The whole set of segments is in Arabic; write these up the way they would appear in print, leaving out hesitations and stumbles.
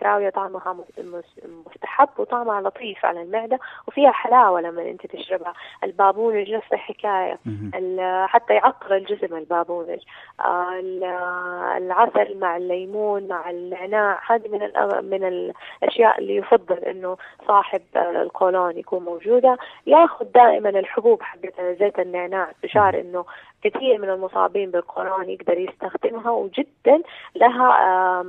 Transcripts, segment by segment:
الكراوية طعمها مستحب وطعمها لطيف على المعدة وفيها حلاوة لما أنت تشربها. البابونج نفس الحكاية، حتى يعطر الجسم البابونج. العسل مع الليمون مع النعناع، هذه من الأشياء اللي يفضل إنه صاحب القولون يكون موجودة. ياخذ دائما الحبوب حقت زيت النعناع، بشار إنه كثير من المصابين بالقولون يقدر يستخدمها، وجدا لها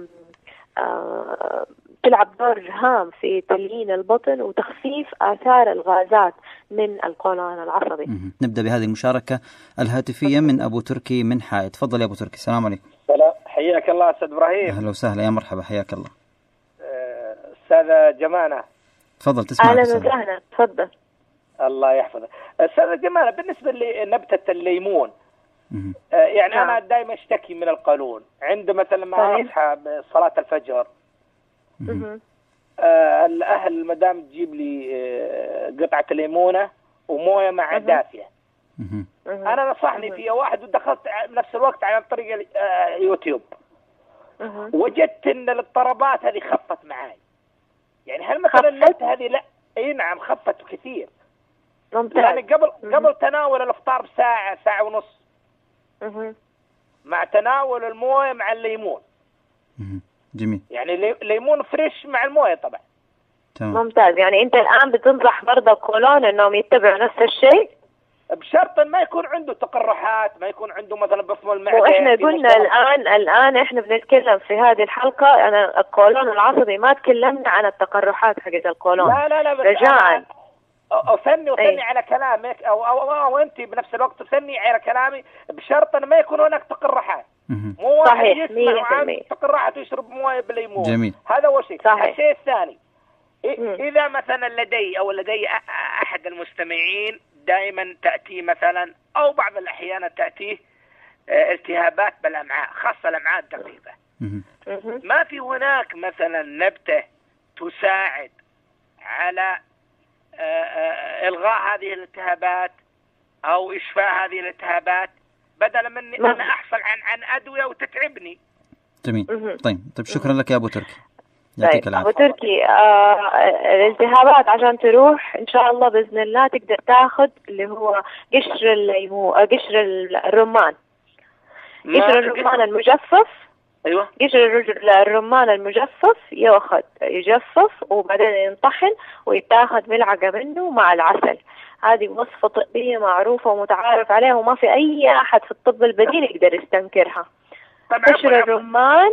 تلعب دور هام في تليين البطن وتخفيف آثار الغازات من القولون العصبي. نبدأ بهذه المشاركة الهاتفية من أبو تركي من حائط. تفضل يا أبو تركي. السلام عليكم. السلام، حياك الله أستاذ إبراهيم. أهلا وسهلا، يا مرحبا، حياك الله. أستاذ جمانة تفضل تسمع. أهلا وسهلا، تفضل. الله يحفظك. أستاذ جمانة، بالنسبة لنبتة الليمون، يعني أنا دائما أشتكي من القولون عند مثلا ما أصحى بصلاة الفجر. الأهل مدام تجيب لي قطعة ليمونة وموية مع دافية. أنا نصحني فيها واحد ودخلت بنفس الوقت على طريق يوتيوب، وجدت إن الاضطرابات هذه خفت معي. يعني هل مثلا النبتة هذه؟ لا، أي نعم خفت كثير. يعني قبل تناول الإفطار بساعة، ساعة ونص، مع تناول الموية مع الليمون. جميل. يعني ليمون فريش مع الموية طبعا. تمام. ممتاز. يعني أنت الآن بتنصح مرضى القولون إنهم يتبعوا نفس الشيء، بشرط ما يكون عنده تقرحات، ما يكون عنده مثلا بفم المعدة. وإحنا قلنا الآن إحنا بنتكلم في هذه الحلقة أنا القولون العصبي، ما تكلمنا عن التقرحات حقت القولون. لا رجاءً. أثني على كلامك أو أنت بنفس الوقت تثني على كلامي، بشرط أن ما يكون هناك تقرحات. مو واحد يسمع عن تقرحات ويشرب مويه بالليمون. جميل. هذا هو شيء. صحيح. الشيء الثاني، إذا مثلا لدي أحد المستمعين دائما تأتي مثلا أو بعض الأحيان تأتيه التهابات بالأمعاء، خاصة الأمعاء الدقيقة، ما في هناك مثلا نبتة تساعد على إلغاء هذه الالتهابات أو إشفاء هذه الالتهابات، بدلا من أنا أحصل عن أدوية وتتعبني. جميل. طيب شكرا لك يا أبو تركي، يعطيك العافية. أبو تركي، الالتهابات عشان تروح إن شاء الله بإذن الله تقدر تاخذ اللي هو قشر قشر الرمان. قشر الرمان المجفف. أيوة. قشر الرمان المجفف يجفف وبعدين ينطحن ويتاخذ ملعقة منه مع العسل. هذه وصفة طبية معروفة ومتعارف عليها، وما في أي أحد في الطب البديل يقدر يستنكرها. قشر الرمان.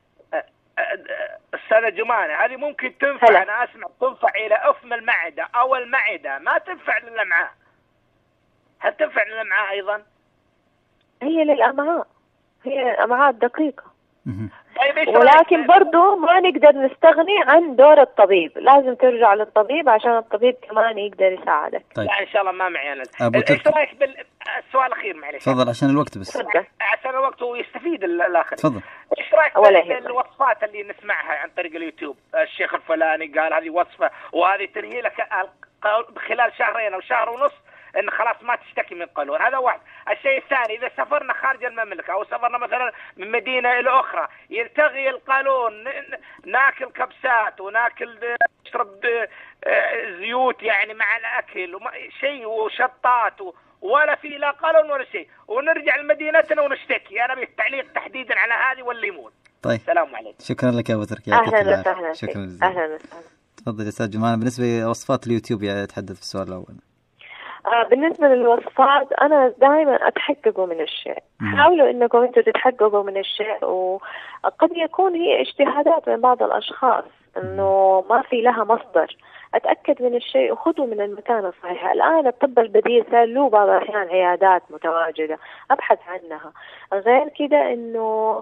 السنة جمانة هذه ممكن تنفع. أنا أسمع تنفع إلى أفم المعدة أو المعدة، ما تنفع للأمعاء. هل تنفع للأمعاء أيضا؟ هي للأمعاء، هي الأمعاء الدقيقة. ولكن برضو ما نقدر نستغني عن دور الطبيب، لازم ترجع للطبيب عشان الطبيب كمان يقدر يساعدك. طيب. لا إن شاء الله ما معي أنا. إيش رأيك بالسؤال الأخير؟ معلش تفضل عشان الوقت بس. عشان الوقت ويستفيد الآخر. تفضل. إيش رأيك بالوصفات اللي نسمعها عن طريق اليوتيوب؟ الشيخ الفلاني قال هذه وصفة وهذه تنهي لك خلال شهرين أو شهر ونص إن خلاص ما تشتكي من قولون. هذا واحد. الشيء الثاني، إذا سافرنا خارج المملكة أو سافرنا مثلا من مدينة إلى أخرى يلتغي القولون، ناكل كبسات وناكل نشرب زيوت يعني مع الأكل شيء وشطات ولا في لا قولون ولا شيء، ونرجع لمدينتنا ونشتكي. أنا بالتعليق تحديدا على هذه والليمون. طيب. السلام عليكم. شكرا لك يا أبو تركي. أهلا وسهلا. شكرا جزيلا. أهلا وسهلا. تفضل يا أستاذ جمال. بالنسبة لوصفات اليوتيوب يتحدث في السؤال الأول. بالنسبة للوصفات أنا دائما أتحققوا من الشيء. حاولوا إنكم أنتوا تتحققوا من الشيء، وقد يكون هي اجتهادات من بعض الأشخاص إنه ما في لها مصدر. أتأكد من الشيء وخذوا من المكان الصحيح. الآن الطب البديل صار له بعض الأحيان عيادات متواجدة، أبحث عنها. غير كده إنه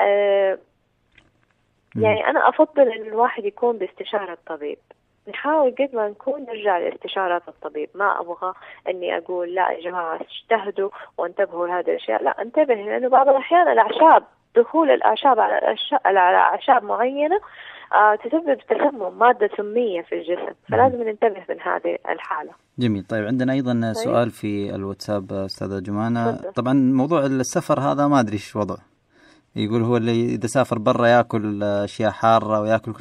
يعني أنا أفضل إن الواحد يكون باستشارة الطبيب. نحاول قد ما نكون نرجع لاستشارات الطبيب. ما أبغى أني أقول لا يا جماعة اجتهدوا وانتبهوا لهذه الأشياء. لا، انتبه، لأنه بعض الأحيان الأعشاب، دخول الأعشاب على أعشاب معينة تسبب تسمم، مادة سمية في الجسم، فلازم ننتبه من هذه الحالة. جميل. طيب عندنا أيضا سؤال في الواتساب أستاذة جمانة. طبعا موضوع السفر هذا ما أدري إيش وضعه. يقول هو اللي إذا سافر برا يأكل أشياء حارة ويأكل